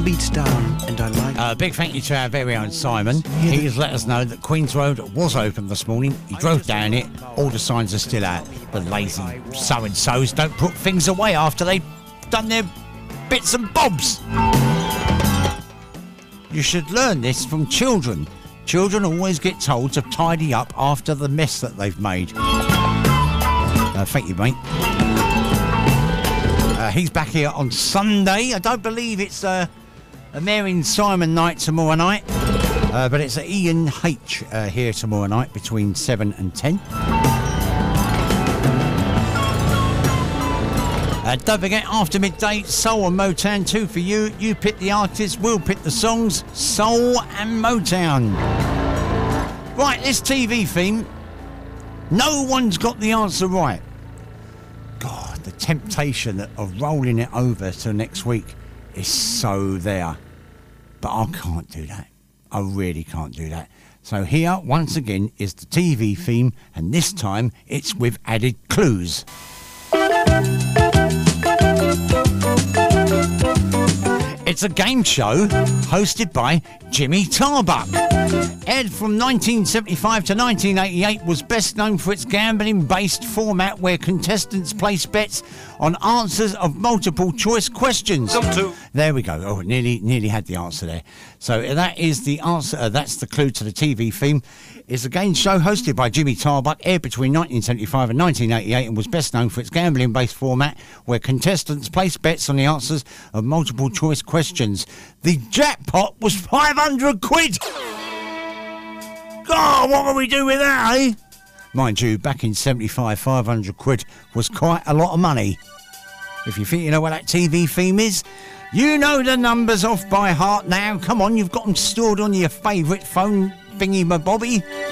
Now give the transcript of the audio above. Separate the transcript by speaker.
Speaker 1: beats down and I like...
Speaker 2: Big thank you to our very own Simon. He has let us know that Queen's Road was open this morning. He drove down it. All the signs are still out. The lazy so-and-sos don't put things away after they've done their bits and bobs. You should learn this from children. Children always get told to tidy up after the mess that they've made. Thank you, mate. He's back here on Sunday. I don't believe it's a Mary and Simon night tomorrow night, but it's at Ian H here tomorrow night between 7 and 10. Don't forget, after midday, Soul and Motown 2 for you. You pick the artists, we'll pick the songs. Soul and Motown. Right, this TV theme. No one's got the answer right. God, the temptation of rolling it over to next week is so there. But I can't do that. I really can't do that. So here, once again, is the TV theme, and this time it's with added clues. It's a game show hosted by Jimmy Tarbuck. Aired from 1975 to 1988, was best known for its gambling-based format where contestants place bets on answers of multiple choice questions. There we go. Oh, nearly had the answer there. So that is the answer. That's the clue to the TV theme. It's a game show hosted by Jimmy Tarbuck, aired between 1975 and 1988, and was best known for its gambling-based format where contestants place bets on the answers of multiple choice questions. The jackpot was 500 quid! God, what will we do with that, eh? Mind you, back in 75, 500 quid was quite a lot of money. If you think you know what that TV theme is, you know the numbers off by heart now. Come on, you've got them stored on your favourite phone thingy-mabobby.